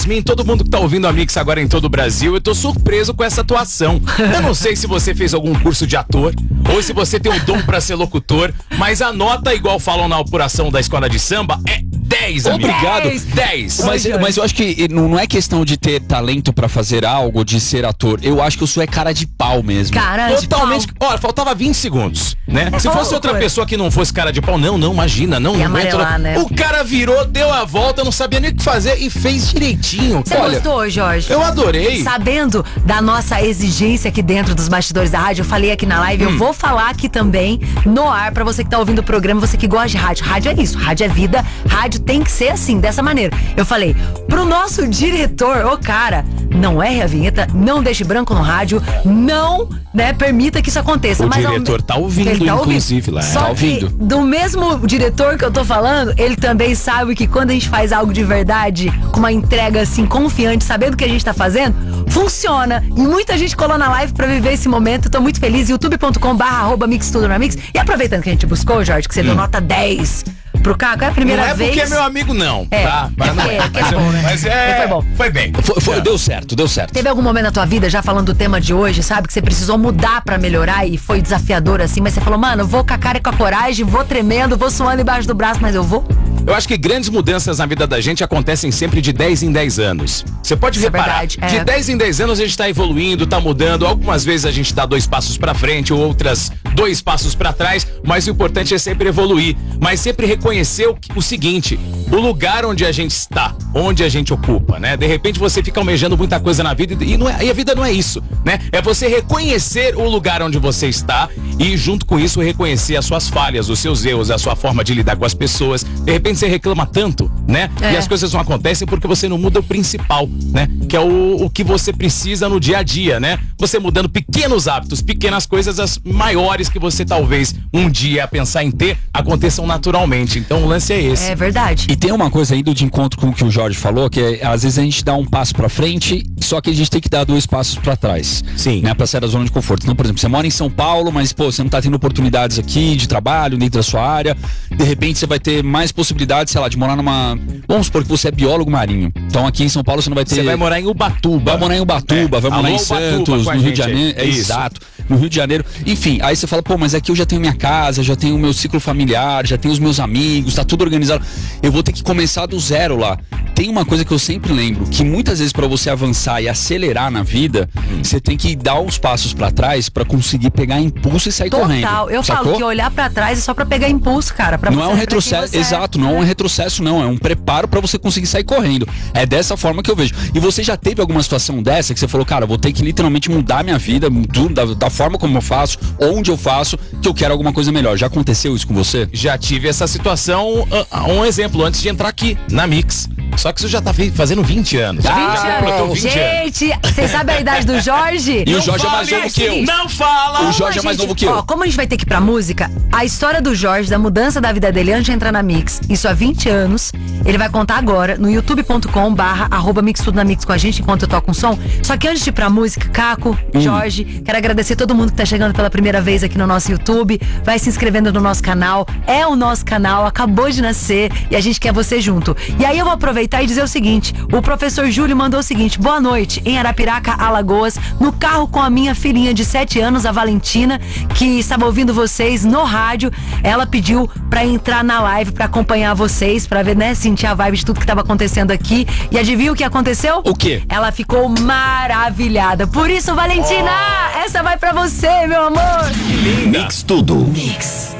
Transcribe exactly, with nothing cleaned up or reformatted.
Yasmin, todo mundo que tá ouvindo a Mix agora em todo o Brasil, eu tô surpreso com essa atuação. Eu não sei se você fez algum curso de ator ou se você tem o dom pra ser locutor, mas a nota, igual falam na apuração da escola de samba, é dez, amigo. Obrigado. dez. Mas, mas eu acho que não é questão de ter talento pra fazer algo, de ser ator. Eu acho que eu sou é cara de pau mesmo. Cara de Totalmente. pau. Olha, faltava vinte segundos, né? É Se só fosse outra loucura. pessoa que não fosse cara de pau, não, não, imagina, não. Ia não entra- amarelar, né? O cara virou, deu a volta, não sabia nem o que fazer e fez direitinho. Você Olha, gostou, Jorge? eu adorei. Sabendo da nossa exigência aqui dentro dos bastidores da rádio, eu falei aqui na live, Hum. eu vou falar aqui também no ar pra você que tá ouvindo o programa, você que gosta de rádio. Rádio é isso, rádio é vida, rádio tem que ser assim, dessa maneira. Eu falei, pro nosso diretor, ô cara, não erre a vinheta, não deixe branco no rádio, não, né, permita que isso aconteça. O Mas ao- diretor tá ouvindo, Ele tá inclusive, lá. Só Tá que ouvindo. do mesmo diretor que eu tô falando, ele também sabe que quando a gente faz algo de verdade, com uma entrega assim, confiante, sabendo o que a gente tá fazendo, funciona. E muita gente colou na live pra viver esse momento. Tô muito feliz. youtube ponto com barra arroba mix tudo na mix. E aproveitando que a gente buscou, Jorge, que você deu nota dez pro Caco, é a primeira Não é vez. porque é meu amigo, não. É, Tá? Mas não é, é. que é Mas, bom, né? mas é. Foi bom. Foi bem. Foi, foi- É. Deu certo, deu certo. Teve algum momento na tua vida, já falando do tema de hoje, sabe? Que você precisou mudar pra melhorar e foi desafiador assim, mas você falou, mano, vou com a cara e com a coragem, vou tremendo, vou suando embaixo do braço, mas eu vou? Eu acho que grandes mudanças na vida da gente acontecem sempre de dez em dez anos. Você pode Isso é reparar, verdade, é. de dez em dez anos a gente tá evoluindo, tá mudando. Algumas vezes a gente dá dois passos pra frente, outras dois passos pra trás, mas o importante é sempre evoluir. Mas sempre reconhecer o, que- o seguinte, o lugar onde a gente está, onde a gente ocupa, né? De repente você fica almejando muita coisa na vida e, não é- e a vida não é isso, né? É você reconhecer o lugar onde você está e junto com isso reconhecer as suas falhas, os seus erros, a sua forma de lidar com as pessoas. De repente você reclama tanto, né? É. E as coisas não acontecem porque você não muda o principal, né? Que é o, o que você precisa no dia a dia, né? Você mudando pequenos hábitos, pequenas coisas, as maiores que você talvez um dia pensar em ter, aconteçam naturalmente. Então o lance é esse. É verdade. E tem uma coisa aí do de encontro com o que o Jorge falou, que é, às vezes a gente dá um passo pra frente, só que a gente tem que dar dois passos pra trás. Sim. Né, pra sair da zona de conforto. Então, por exemplo, você mora em São Paulo, mas, pô, você não tá tendo oportunidades aqui de trabalho, dentro da sua área. De repente, você vai ter mais possibilidades, sei lá, de morar numa... Vamos supor que você é biólogo marinho. Então, aqui em São Paulo, você não vai ter... Você vai morar em Ubatuba. Vai morar em Ubatuba, É. vai morar Alô, em Ubatuba Santos, com a no Rio de gente aí. Janeiro. É, Isso. exato. No Rio de Janeiro. Enfim, aí você fala, pô, mas aqui eu já tenho minha casa, já tenho o meu ciclo familiar, já tenho os meus amigos, tá tudo organizado. Eu vou ter que começar do zero lá. Tem uma coisa que eu sempre lembro, que muitas vezes pra você avançar e acelerar na vida, você tem que dar uns passos pra trás pra conseguir pegar impulso e sair correndo. Total. Eu sacou? falo que olhar pra trás é só pra pegar impulso, cara. Pra Não você é um ver retrocesso, quem você é. exato, não é um retrocesso não, é um preparo pra você conseguir sair correndo. É dessa forma que eu vejo. E você já teve alguma situação dessa que você falou, cara, vou ter que literalmente mudar minha vida, tudo, da, da forma como eu faço, onde eu faço, que eu quero alguma coisa melhor. Já aconteceu isso com você? Já tive essa situação, ah, um exemplo, antes de entrar aqui na Mix. Só que isso já tá fe- fazendo vinte anos. vinte já completou anos. vinte anos. Gente, vocês sabem a idade do Jorge? E o Não Jorge é fala mais novo isso, que eu. Não fala! O Jorge é Como a mais gente- novo que eu. Ó, como a gente vai ter que ir pra música, a história do Jorge, da mudança da vida dele antes de entrar na Mix, isso há vinte anos, ele vai contar agora no youtube ponto com barra arroba mix tudo na Mix com a gente enquanto eu toco um som. Só que antes de ir pra música, Caco, Hum. Jorge, quero agradecer todo mundo que tá chegando pela primeira vez aqui no nosso YouTube, vai se inscrevendo no nosso canal, é o nosso canal, acabou de nascer e a gente quer você junto. E aí eu vou aproveitar e dizer o seguinte, o professor Júlio mandou o seguinte, boa noite, em Arapiraca, Alagoas, no carro com a minha filhinha de sete anos, a Valentina, que estava ouvindo vocês no rádio, ela pediu pra entrar na live, pra acompanhar vocês, pra ver, né, sentir a vibe de tudo que tava acontecendo aqui. E adivinha o que aconteceu? O quê? Ela ficou maravilhada. Por isso, Valentina, essa vai pra você, meu amor. Mix Tudo. Mix.